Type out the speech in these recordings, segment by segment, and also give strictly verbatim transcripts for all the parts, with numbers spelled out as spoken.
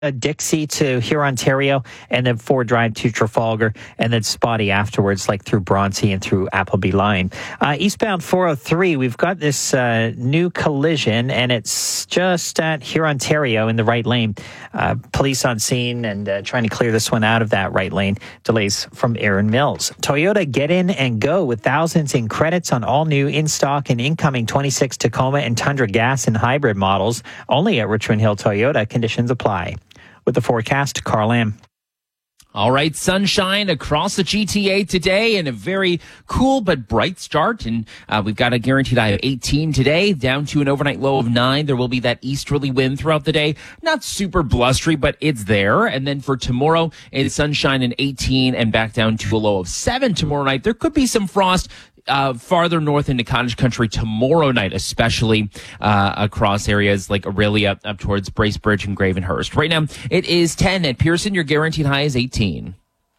Dixie to here, Ontario, and then Ford Drive to Trafalgar, and then spotty afterwards, like through Bronte and through Appleby Line. Uh, eastbound four oh three, we've got this uh, new collision, and it's just at here, Ontario, in the right lane. Uh, police on scene and uh, trying to clear this one out of that right lane. Delays from Erin Mills. Toyota, get in and go with thousands in credits on all new in-stock and incoming twenty-six Tacoma and Tundra gas and hybrid models. Only at Richmond Hill Toyota. Conditions apply. With the forecast, Carl Lamb. All right, sunshine across the G T A today and a very cool but bright start. And uh, we've got a guaranteed high of eighteen today, down to an overnight low of nine. There will be that easterly wind throughout the day. Not super blustery, but it's there. And then for tomorrow, it's sunshine and eighteen and back down to a low of seven tomorrow night. There could be some frost Uh, farther north into cottage country tomorrow night, especially uh, across areas like Aurelia up towards Bracebridge and Gravenhurst. Right now, it is ten at Pearson. Your guaranteed high is eighteen.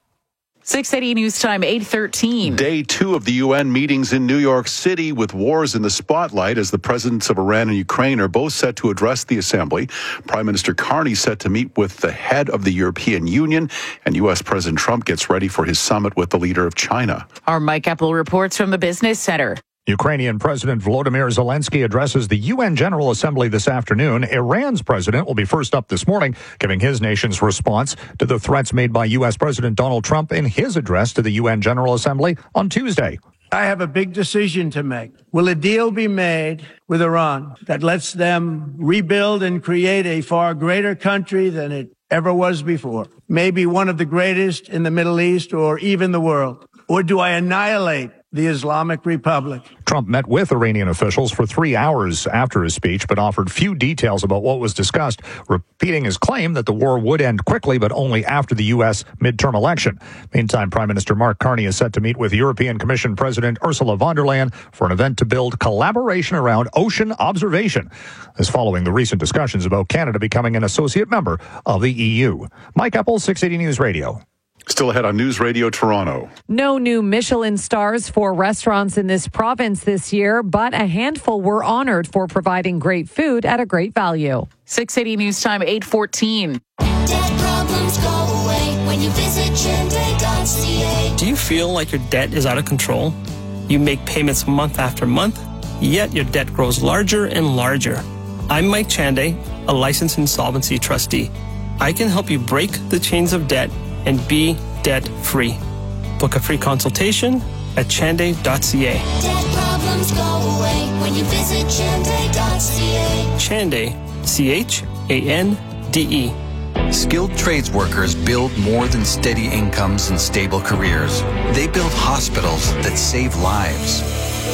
six eighty News Time, eight thirteen. Day two of the U N meetings in New York City with wars in the spotlight as the presidents of Iran and Ukraine are both set to address the assembly. Prime Minister Carney set to meet with the head of the European Union, and U S President Trump gets ready for his summit with the leader of China. Our Mike Epple reports from the Business Center. Ukrainian President Volodymyr Zelensky addresses the U N General Assembly this afternoon. Iran's president will be first up this morning, giving his nation's response to the threats made by U S President Donald Trump in his address to the U N General Assembly on Tuesday. I have a big decision to make. Will a deal be made with Iran that lets them rebuild and create a far greater country than it ever was before? Maybe one of the greatest in the Middle East or even the world? Or do I annihilate the Islamic Republic? Trump met with Iranian officials for three hours after his speech, but offered few details about what was discussed, repeating his claim that the war would end quickly, but only after the U S midterm election. Meantime, Prime Minister Mark Carney is set to meet with European Commission President Ursula von der Leyen for an event to build collaboration around ocean observation. This following the recent discussions about Canada becoming an associate member of the E U. Mike Epple, six eighty News Radio. Still ahead on News Radio Toronto. No new Michelin stars for restaurants in this province this year, but a handful were honored for providing great food at a great value. six eighty News Time, eight fourteen. Debt problems go away when you visit Chende dot C A. Do you feel like your debt is out of control? You make payments month after month, yet your debt grows larger and larger. I'm Mike Chande, a licensed insolvency trustee. I can help you break the chains of debt and be debt-free. Book a free consultation at chande dot c a. Debt problems go away when you visit Chende dot C A. Chande, C H A N D E. Skilled trades workers build more than steady incomes and stable careers. They build hospitals that save lives,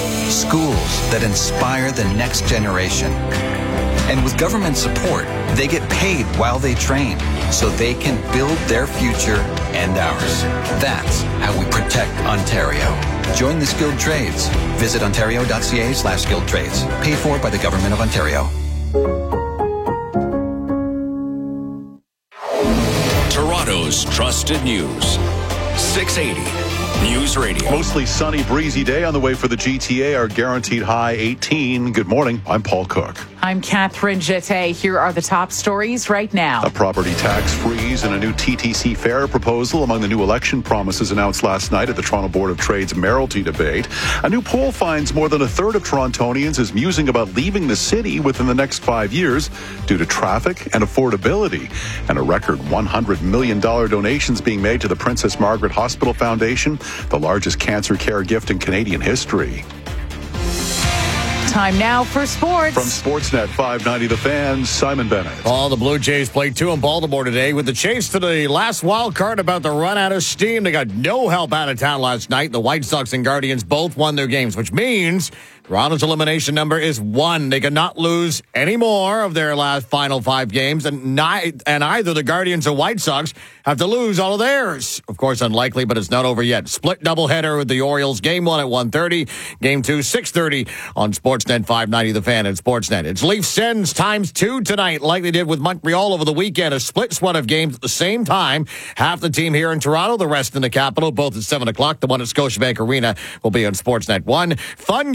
schools that inspire the next generation. And with government support, they get paid while they train so they can build their future and ours. That's how we protect Ontario. Join the skilled trades. Visit ontario dot c a slash skilled trades. Paid for by the Government of Ontario. Toronto's trusted news. six eighty News Radio. Mostly sunny, breezy day on the way for the G T A. Our guaranteed high eighteen. Good morning. I'm Paul Cook. I'm Catherine Jette. Here are the top stories right now. A property tax freeze and a new T T C fare proposal among the new election promises announced last night at the Toronto Board of Trade's mayoralty debate. A new poll finds more than a third of Torontonians is musing about leaving the city within the next five years due to traffic and affordability. And a record one hundred million dollars donations being made to the Princess Margaret Hospital Foundation, the largest cancer care gift in Canadian history. Time now for sports. From Sportsnet five ninety The Fan, Simon Bennett. All the Blue Jays played two in Baltimore today with the chase to the last wild card about to run out of steam. They got no help out of town last night. The White Sox and Guardians both won their games, which means Toronto's elimination number is one. They cannot lose any more of their last final five games, and, ni- and either the Guardians or White Sox have to lose all of theirs. Of course, unlikely, but it's not over yet. Split doubleheader with the Orioles. Game one at one thirty. Game two, six thirty on Sportsnet five ninety The Fan and Sportsnet. It's Leafs Sens times two tonight, like they did with Montreal over the weekend. A split sweat of games at the same time. Half the team here in Toronto, the rest in the capital, both at seven o'clock. The one at Scotiabank Arena will be on Sportsnet one. Fun Guy will be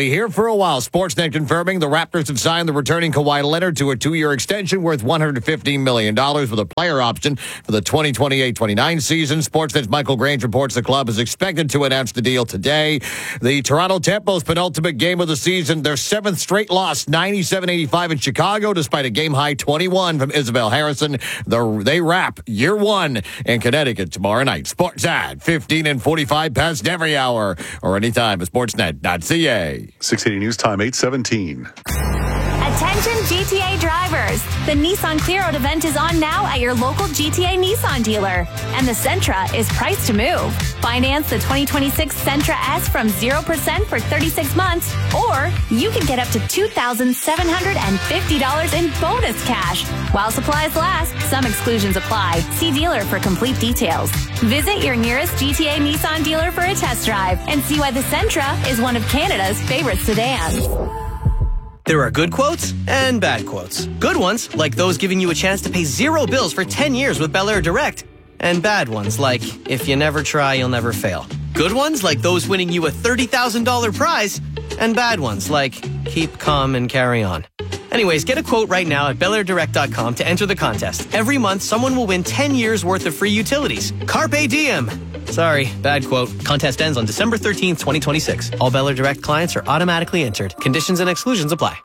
likely here for a while. Sportsnet confirming the Raptors have signed the returning Kawhi Leonard to a two-year extension worth one hundred fifteen million dollars with a player option for the twenty twenty-eight twenty-nine season. Sportsnet's Michael Grange reports the club is expected to announce the deal today. The Toronto Tempo's penultimate game of the season, their seventh straight loss, ninety-seven eighty-five in Chicago, despite a game-high twenty-one from Isabel Harrison. The, they wrap year one in Connecticut tomorrow night. Sportsnet, fifteen and forty-five past every hour, or anytime at sportsnet dot c a. six eighty News Time, eight seventeen. Attention G T A drivers. The Nissan Clear Out event is on now at your local G T A Nissan dealer. And the Sentra is priced to move. Finance the twenty twenty-six Sentra S from zero percent for thirty-six months, or you can get up to two thousand seven hundred fifty dollars in bonus cash. While supplies last, some exclusions apply. See dealer for complete details. Visit your nearest G T A Nissan dealer for a test drive and see why the Sentra is one of Canada's favorite sedans. There are good quotes and bad quotes. Good ones, like those giving you a chance to pay zero bills for ten years with Bel Air Direct. And bad ones, like, if you never try, you'll never fail. Good ones, like those winning you a thirty thousand dollars prize. And bad ones, like, keep calm and carry on. Anyways, get a quote right now at bel air direct dot com to enter the contest. Every month, someone will win ten years worth of free utilities. Carpe diem. Sorry, bad quote. Contest ends on December thirteenth, twenty twenty-six. All Bel Air Direct clients are automatically entered. Conditions and exclusions apply.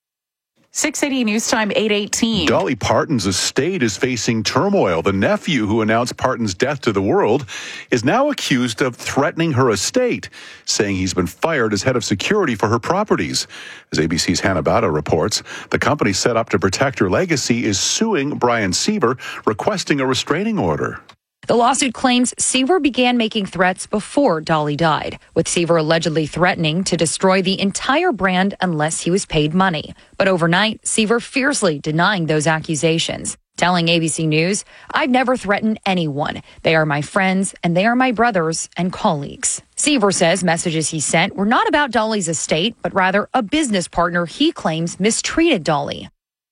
six eighty News Time, eight eighteen. Dolly Parton's estate is facing turmoil. The nephew who announced Parton's death to the world is now accused of threatening her estate, saying he's been fired as head of security for her properties. As A B C's Hannah Bada reports, the company set up to protect her legacy is suing Brian Seaver, requesting a restraining order. The lawsuit claims Seaver began making threats before Dolly died, with Seaver allegedly threatening to destroy the entire brand unless he was paid money. But overnight, Seaver fiercely denying those accusations, telling A B C News, "I've never threatened anyone. They are my friends, and they are my brothers and colleagues." Seaver says messages he sent were not about Dolly's estate, but rather a business partner he claims mistreated Dolly.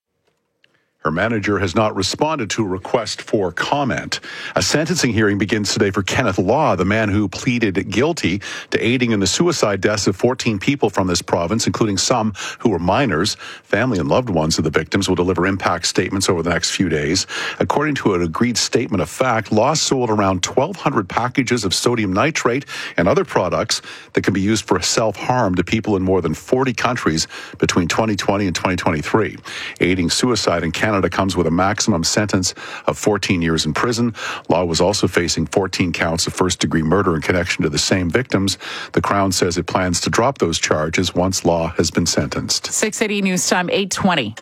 Her manager has not responded to a request for comment. A sentencing hearing begins today for Kenneth Law, the man who pleaded guilty to aiding in the suicide deaths of fourteen people from this province, including some who were minors. Family and loved ones of the victims will deliver impact statements over the next few days. According to an agreed statement of fact, Law sold around twelve hundred packages of sodium nitrate and other products that can be used for self-harm to people in more than forty countries between twenty twenty and twenty twenty-three. Aiding suicide in Canada Canada comes with a maximum sentence of fourteen years in prison. Law was also facing fourteen counts of first-degree murder in connection to the same victims. The Crown says it plans to drop those charges once Law has been sentenced. six eighty News Time, eight twenty.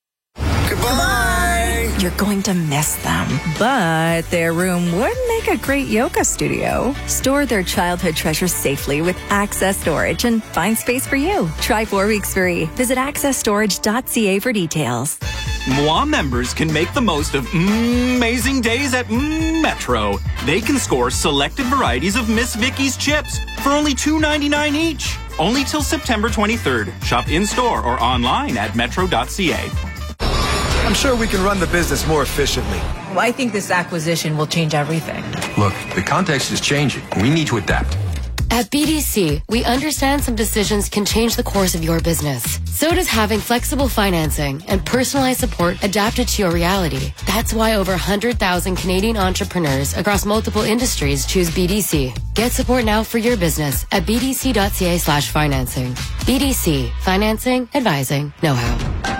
Goodbye! You're going to miss them, but their room would make a great yoga studio. Store their childhood treasures safely with Access Storage and find space for you. Try four weeks free. Visit access storage dot c a for details. M W A members can make the most of mm, amazing days at mm, Metro. They can score selected varieties of Miss Vicky's chips for only two ninety-nine each. Only till September twenty-third. Shop in-store or online at metro dot c a. I'm sure we can run the business more efficiently. Well, I think this acquisition will change everything. Look, the context is changing. We need to adapt. At B D C, we understand some decisions can change the course of your business. So does having flexible financing and personalized support adapted to your reality. That's why over one hundred thousand Canadian entrepreneurs across multiple industries choose B D C. Get support now for your business at b d c dot c a slash financing. B D C, financing, advising, know-how.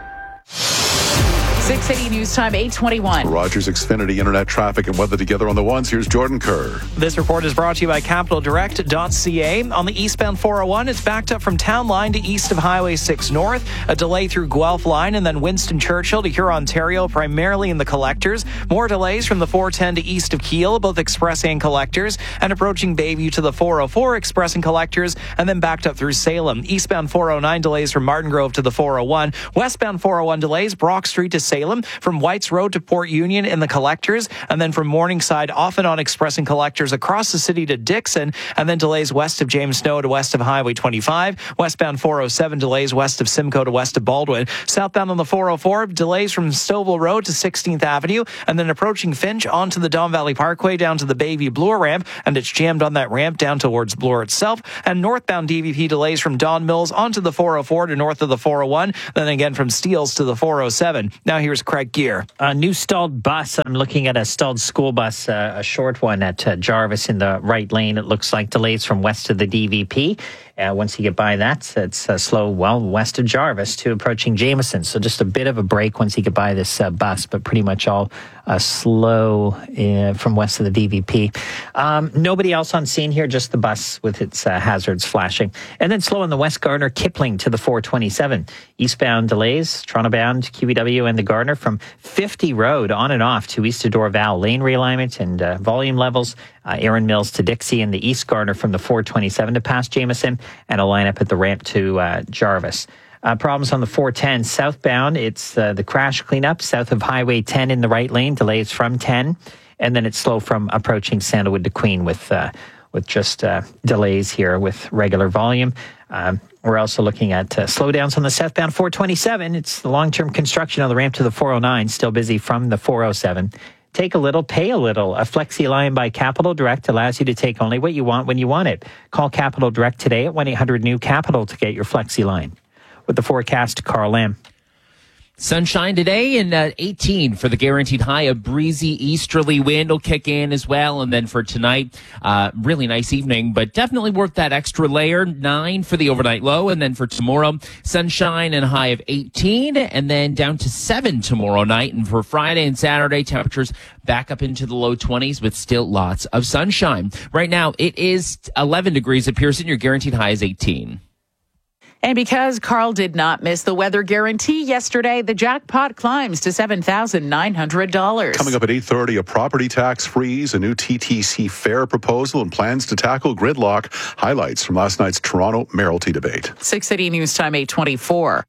six eighty News Time, eight twenty-one. Rogers Xfinity Internet traffic and weather together on the ones. Here's Jordan Kerr. This report is brought to you by capital direct dot c a. On the eastbound four oh one, it's backed up from Town Line to east of Highway six North. A delay through Guelph Line and then Winston Churchill to Huron, Ontario, primarily in the collectors. More delays from the four ten to east of Kiel, both express and collectors. And approaching Bayview to the four oh four, express and collectors. And then backed up through Salem. Eastbound four oh nine delays from Martin Grove to the four oh one. Westbound four oh one delays, Brock Street to Salem. Salem, from Whites Road to Port Union in the collectors, and then from Morningside off and on express and collectors across the city to Dixon, and then delays west of James Snow to west of Highway twenty-five. Westbound four oh seven delays west of Simcoe to west of Baldwin. Southbound on the four oh four, delays from Stouffville Road to sixteenth Avenue, and then approaching Finch onto the Don Valley Parkway down to the Bayview Bloor ramp, and it's jammed on that ramp down towards Bloor itself. And northbound D V P delays from Don Mills onto the four oh four to north of the four oh one, then again from Steeles to the four oh seven. Now here's Craig Gear. A new stalled bus. I'm looking at a stalled school bus, uh, a short one at uh, Jarvis in the right lane. It looks like delays from west of the D V P. Uh, once you get by that, it's uh, slow, well, west of Jarvis to approaching Jameson. So just a bit of a break once you get by this uh, bus, but pretty much all uh, slow uh, from west of the D V P. Um, nobody else on scene here, just the bus with its uh, hazards flashing. And then slow on the West Gardner Kipling to the four twenty-seven. Eastbound delays, Toronto bound, Q B W and the Gardner from fifty Road on and off to east of Dorval. Lane realignment and uh, volume levels. Uh, Erin Mills to Dixie and the East Gardner from the four twenty-seven to past Jameson, and a lineup at the ramp to uh, Jarvis. Uh, problems on the four ten southbound. It's uh, the crash cleanup south of Highway ten in the right lane. Delays from ten, and then it's slow from approaching Sandalwood to Queen with uh, with just uh, delays here with regular volume. Um, we're also looking at uh, slowdowns on the southbound four twenty-seven. It's the long-term construction on the ramp to the four oh nine. Still busy from the four oh seven. Take a little, pay a little. A Flexi Line by Capital Direct allows you to take only what you want when you want it. Call Capital Direct today at one eight hundred new capital to get your Flexi Line. With the forecast, Carl Lamb. Sunshine today and uh, eighteen for the guaranteed high. A breezy easterly wind will kick in as well. And then for tonight, uh, really nice evening, but definitely worth that extra layer. Nine for the overnight low. And then for tomorrow, sunshine and a high of eighteen, and then down to seven tomorrow night. And for Friday and Saturday, temperatures back up into the low twenties with still lots of sunshine. Right now, it is eleven degrees at Pearson. Your guaranteed high is eighteen. And because Carl did not miss the weather guarantee yesterday, the jackpot climbs to seven thousand nine hundred dollars. Coming up at eight thirty, a property tax freeze, a new T T C fare proposal, and plans to tackle gridlock. Highlights from last night's Toronto Mayoralty debate. six eighty News Time, eight twenty-four.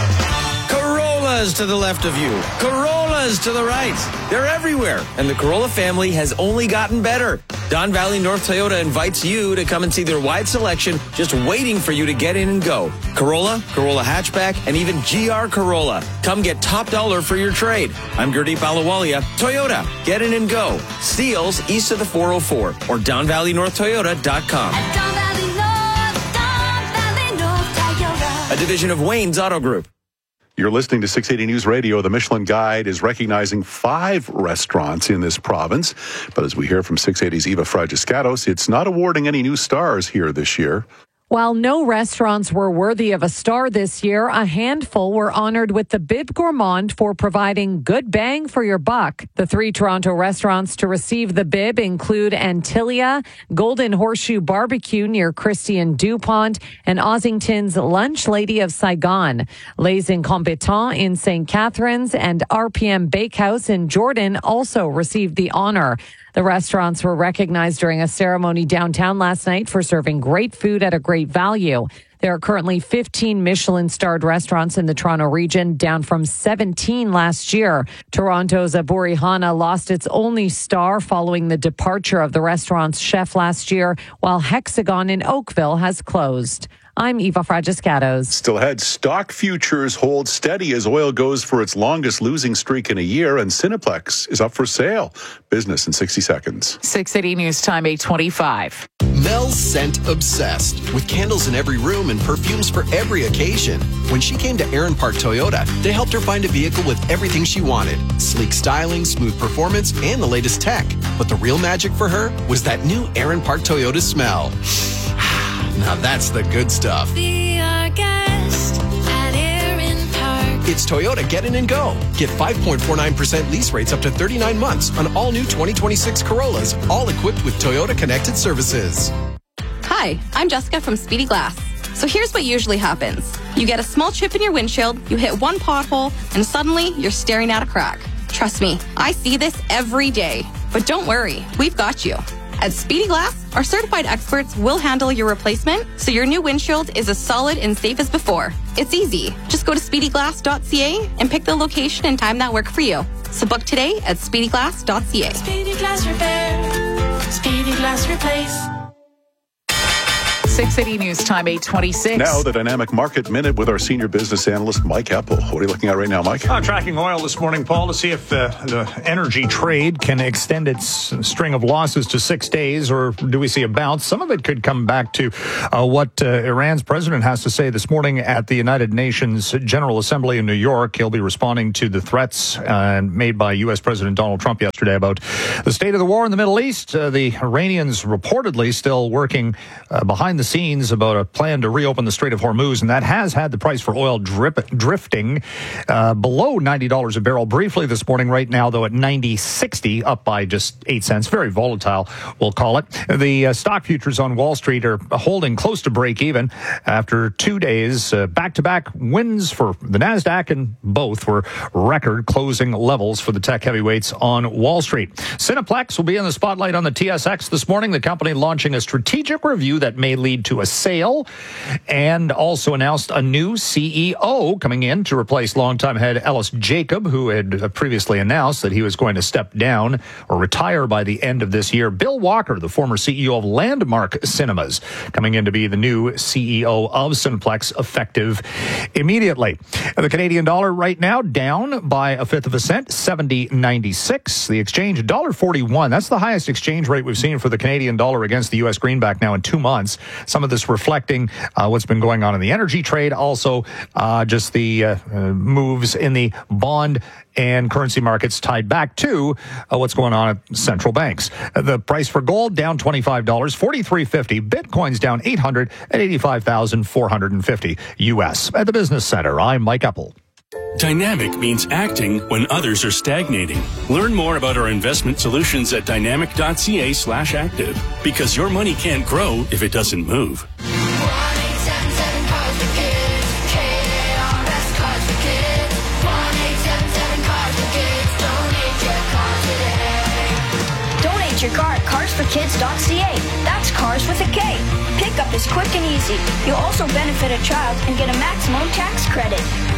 Corollas to the left of you. Corollas to the right. They're everywhere. And the Corolla family has only gotten better. Don Valley North Toyota invites you to come and see their wide selection just waiting for you to get in and go. Corolla, Corolla Hatchback, and even G R Corolla. Come get top dollar for your trade. I'm Gurdeep Ahluwalia. Toyota, get in and go. Steeles east of the four oh four or don valley north toyota dot com. Don Valley North, Don Valley North Toyota. A division of Wayne's Auto Group. You're listening to six eighty News Radio. The Michelin Guide is recognizing five restaurants in this province. But as we hear from six eighty's Eva Fragiscatos, it's not awarding any new stars here this year. While no restaurants were worthy of a star this year, a handful were honored with the Bib Gourmand for providing good bang for your buck. The three Toronto restaurants to receive the Bib include Antilia, Golden Horseshoe Barbecue near Christian Dupont, and Ossington's Lunch Lady of Saigon. Les Incompetents in Saint Catharines and R P M Bakehouse in Jordan also received the honor. The restaurants were recognized during a ceremony downtown last night for serving great food at a great value. There are currently fifteen Michelin-starred restaurants in the Toronto region, down from seventeen last year. Toronto's Aburihana lost its only star following the departure of the restaurant's chef last year, while Hexagon in Oakville has closed. I'm Eva Fragiscatos. Still ahead, stock futures hold steady as oil goes for its longest losing streak in a year, and Cineplex is up for sale. Business in sixty seconds. six eighty News Time, eight twenty-five. Mel's scent obsessed, with candles in every room and perfumes for every occasion. When she came to Aaron Park Toyota, they helped her find a vehicle with everything she wanted. Sleek styling, smooth performance, and the latest tech. But the real magic for her was that new Aaron Park Toyota smell. Now that's the good stuff. Be our guest at Aaron Park. It's Toyota Get In and Go. Get five point four nine percent lease rates up to thirty-nine months on all new twenty twenty-six Corollas, all equipped with Toyota Connected Services. Hi, I'm Jessica from Speedy Glass. So here's what usually happens. You get a small chip in your windshield, you hit one pothole, and suddenly you're staring at a crack. Trust me, I see this every day. But don't worry, we've got you. At Speedy Glass, Our certified experts will handle your replacement, so your new windshield is as solid and safe as before. It's easy. Just go to speedy glass dot c a and pick the location and time that work for you. So book today at speedy glass dot c a. Speedy Glass Repair. Speedy Glass Replace. six eighty News Time, eight twenty-six. Now the Dynamic Market Minute with our senior business analyst, Mike Eppel. What are you looking at right now, Mike? I'm tracking oil this morning, Paul, to see if uh, the energy trade can extend its string of losses to six days, or do we see a bounce? Some of it could come back to uh, what uh, Iran's president has to say this morning at the United Nations General Assembly in New York. He'll be responding to the threats uh, made by U S President Donald Trump yesterday about the state of the war in the Middle East. Uh, the Iranians reportedly still working uh, behind the scenes about a plan to reopen the Strait of Hormuz, and that has had the price for oil drip, drifting uh, below ninety dollars a barrel briefly this morning. Right now, though, at ninety sixty, up by just eight cents. Very volatile, we'll call it. The uh, stock futures on Wall Street are holding close to break even after two days. Uh, back-to-back wins for the NASDAQ, and both were record closing levels for the tech heavyweights on Wall Street. Cineplex will be in the spotlight on the T S X this morning. The company launching a strategic review that may lead to a sale, and also announced a new C E O coming in to replace longtime head Ellis Jacob, who had previously announced that he was going to step down or retire by the end of this year. Bill Walker, the former C E O of Landmark Cinemas, coming in to be the new C E O of Cineplex, effective immediately. The Canadian dollar right now down by a fifth of a cent, seventy ninety-six. The exchange, one dollar forty-one. That's the highest exchange rate we've seen for the Canadian dollar against the U S greenback now in two months. Some of this reflecting uh, what's been going on in the energy trade, also uh, just the uh, uh, moves in the bond and currency markets tied back to uh, what's going on at central banks. Uh, the price for gold down twenty-five dollars, forty-three fifty. Bitcoin's down eight hundred at eighty-five thousand four hundred fifty U S. At the Business Center, I'm Mike Eppel. Dynamic means acting when others are stagnating. Learn more about our investment solutions at dynamic dot c a slash active, because your money can't grow if it doesn't move. Donate your car at cars for kids dot c a. That's cars with a K. Pickup is quick and easy. You'll also benefit a child and get a maximum tax credit.